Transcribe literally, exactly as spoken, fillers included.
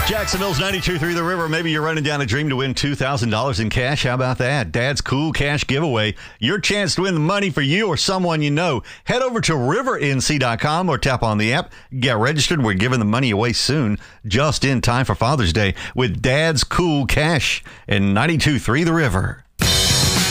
Jacksonville's ninety-two point three The River. Maybe you're running down a dream to win two thousand dollars in cash. How about that? Dad's Cool Cash Giveaway. Your chance to win the money for you or someone you know. Head over to river n c dot com or tap on the app. Get registered. We're giving the money away soon, just in time for Father's Day with Dad's Cool Cash and ninety-two point three The River.